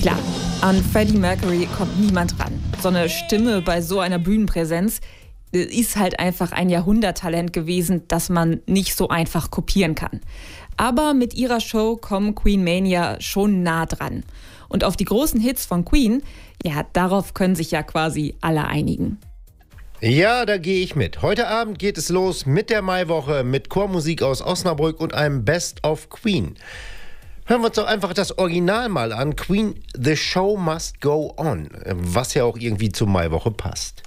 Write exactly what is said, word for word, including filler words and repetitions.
Klar, an Freddie Mercury kommt niemand ran. So eine Stimme bei so einer Bühnenpräsenz ist halt einfach ein Jahrhunderttalent gewesen, das man nicht so einfach kopieren kann. Aber mit ihrer Show kommen Queen Mania schon nah dran. Und auf die großen Hits von Queen, ja, darauf können sich ja quasi alle einigen. Ja, da gehe ich mit. Heute Abend geht es los mit der Maiwoche, mit Chormusik aus Osnabrück und einem Best of Queen. Hören wir uns doch einfach das Original mal an. Queen, The Show Must Go On, was ja auch irgendwie zur Maiwoche passt.